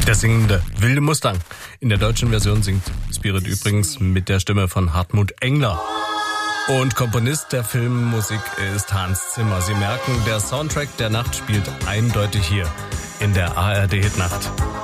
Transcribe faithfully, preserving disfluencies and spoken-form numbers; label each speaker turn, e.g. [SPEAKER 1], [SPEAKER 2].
[SPEAKER 1] Der singende Wilde Mustang. In der deutschen Version singt Spirit übrigens mit der Stimme von Hartmut Engler. Und Komponist der Filmmusik ist Hans Zimmer. Sie merken, der Soundtrack der Nacht spielt eindeutig hier in der A R D Hitnacht.